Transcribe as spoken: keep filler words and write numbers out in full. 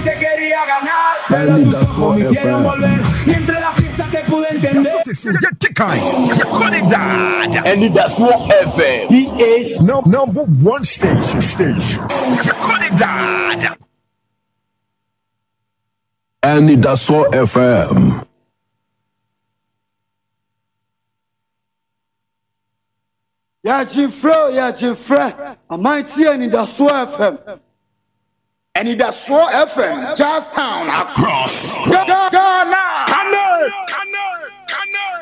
te quería ganar, pero tus ojos me hicieron volver. Y entre la fiesta te pude entender. And it does what F M. He is no, number one station. Station. And it does what F M. Ya Jifre, ya Jifre. Mighty and it does what F M. And it does what F M. Charlestown across. Go, go, go.